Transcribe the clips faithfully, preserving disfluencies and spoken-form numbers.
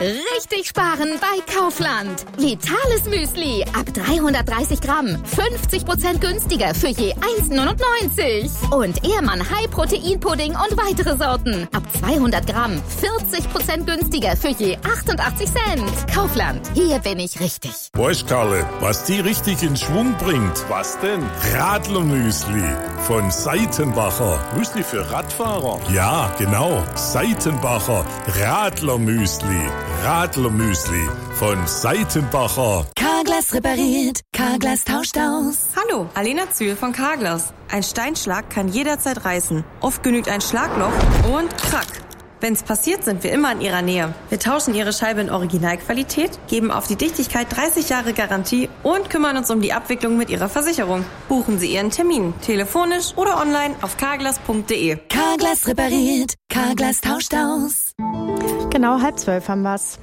Richtig sparen bei Kaufland. Vitales Müsli ab dreihundertdreißig Gramm. fünfzig Prozent günstiger für je eins neunundneunzig. Und Ehrmann High Protein Pudding und weitere Sorten ab zweihundert Gramm. vierzig Prozent günstiger für je achtundachtzig Cent. Kaufland, hier bin ich richtig. Weißt Karle, was die richtig in Schwung bringt? Was denn? Radlermüsli von Seitenbacher. Müsli für Radfahrer? Ja, genau. Seitenbacher Radlermüsli. Radlermüsli von Seitenbacher. Carglass repariert, Carglass tauscht aus. Hallo, Alena Zühl von Carglass. Ein Steinschlag kann jederzeit reißen. Oft genügt ein Schlagloch und krack. Wenn's passiert, sind wir immer in Ihrer Nähe. Wir tauschen Ihre Scheibe in Originalqualität, geben auf die Dichtigkeit dreißig Jahre Garantie und kümmern uns um die Abwicklung mit Ihrer Versicherung. Buchen Sie Ihren Termin, telefonisch oder online auf carglass punkt de. Carglass repariert, Carglass tauscht aus. Genau halb zwölf haben wir's.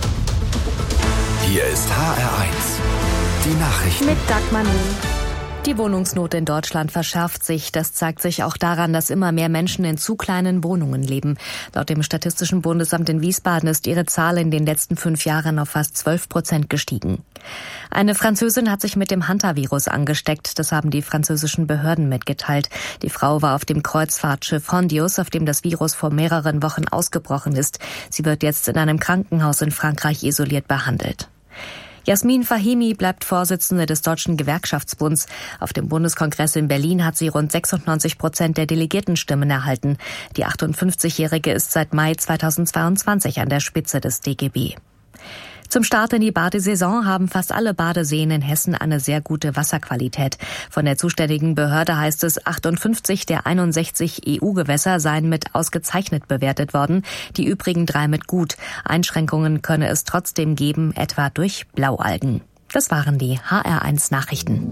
Hier ist H R eins. Die Nachrichten. Mit Dagmar Nuhl. Die Wohnungsnot in Deutschland verschärft sich. Das zeigt sich auch daran, dass immer mehr Menschen in zu kleinen Wohnungen leben. Laut dem Statistischen Bundesamt in Wiesbaden ist ihre Zahl in den letzten fünf Jahren auf fast zwölf Prozent gestiegen. Eine Französin hat sich mit dem Hantavirus angesteckt. Das haben die französischen Behörden mitgeteilt. Die Frau war auf dem Kreuzfahrtschiff Hondius, auf dem das Virus vor mehreren Wochen ausgebrochen ist. Sie wird jetzt in einem Krankenhaus in Frankreich isoliert behandelt. Jasmin Fahimi bleibt Vorsitzende des Deutschen Gewerkschaftsbunds. Auf dem Bundeskongress in Berlin hat sie rund sechsundneunzig Prozent der Delegiertenstimmen erhalten. Die achtundfünfzigjährige ist seit Mai zweitausendzweiundzwanzig an der Spitze des D G B. Zum Start in die Badesaison haben fast alle Badeseen in Hessen eine sehr gute Wasserqualität. Von der zuständigen Behörde heißt es, achtundfünfzig der einundsechzig E U-Gewässer seien mit ausgezeichnet bewertet worden, die übrigen drei mit gut. Einschränkungen könne es trotzdem geben, etwa durch Blaualgen. Das waren die H R eins Nachrichten.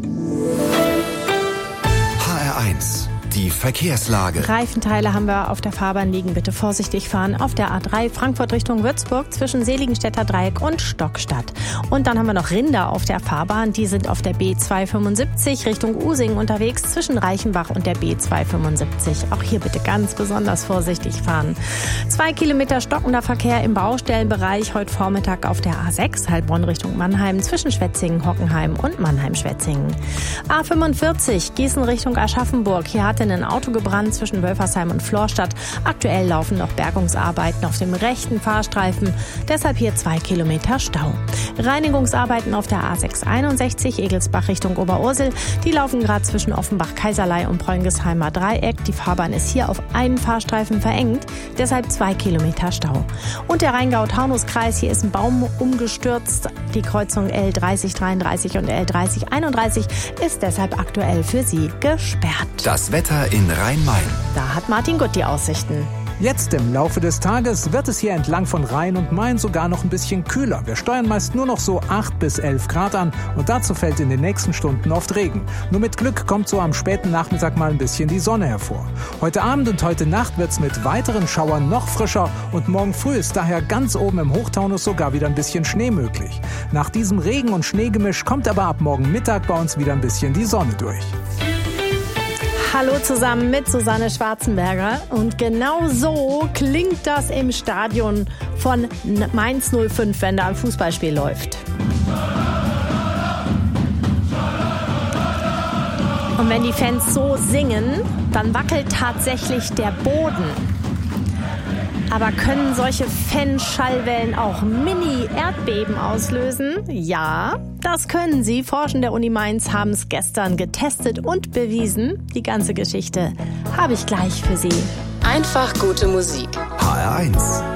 H R eins. Die Verkehrslage. Reifenteile haben wir auf der Fahrbahn liegen. Bitte vorsichtig fahren. Auf der A drei Frankfurt Richtung Würzburg zwischen Seligenstädter Dreieck und Stockstadt. Und dann haben wir noch Rinder auf der Fahrbahn. Die sind auf der B zweihundertfünfundsiebzig Richtung Usingen unterwegs zwischen Reichenbach und der B zweihundertfünfundsiebzig. Auch hier bitte ganz besonders vorsichtig fahren. Zwei Kilometer stockender Verkehr im Baustellenbereich heute Vormittag auf der A sechs Heilbronn Richtung Mannheim zwischen Schwetzingen, Hockenheim und Mannheim-Schwetzingen. A fünfundvierzig Gießen Richtung Aschaffenburg. Hier hatte ein Auto gebrannt zwischen Wölfersheim und Florstadt. Aktuell laufen noch Bergungsarbeiten auf dem rechten Fahrstreifen. Deshalb hier zwei Kilometer Stau. Reinigungsarbeiten auf der A sechshunderteinundsechzig Egelsbach Richtung Oberursel. Die laufen gerade zwischen Offenbach-Kaiserlei und Preungesheimer Dreieck. Die Fahrbahn ist hier auf einen Fahrstreifen verengt. Deshalb zwei Kilometer Stau. Und der Rheingau-Taunus-Kreis. Hier ist ein Baum umgestürzt. Die Kreuzung L dreißig dreiunddreißig und L dreißig einunddreißig ist deshalb aktuell für Sie gesperrt. Das Wetter in Rhein-Main. Da hat Martin Gutt die Aussichten. Jetzt im Laufe des Tages wird es hier entlang von Rhein und Main sogar noch ein bisschen kühler. Wir steuern meist nur noch so acht bis elf Grad an und dazu fällt in den nächsten Stunden oft Regen. Nur mit Glück kommt so am späten Nachmittag mal ein bisschen die Sonne hervor. Heute Abend und heute Nacht wird es mit weiteren Schauern noch frischer und morgen früh ist daher ganz oben im Hochtaunus sogar wieder ein bisschen Schnee möglich. Nach diesem Regen- und Schneegemisch kommt aber ab morgen Mittag bei uns wieder ein bisschen die Sonne durch. Hallo zusammen mit Susanne Schwarzenberger und genau so klingt das im Stadion von Mainz null fünf, wenn da ein Fußballspiel läuft. Und wenn die Fans so singen, dann wackelt tatsächlich der Boden. Aber können solche Fanschallwellen auch Mini-Erdbeben auslösen? Ja, das können sie. Forschende der Uni Mainz haben es gestern getestet und bewiesen. Die ganze Geschichte habe ich gleich für Sie. Einfach gute Musik. H R eins.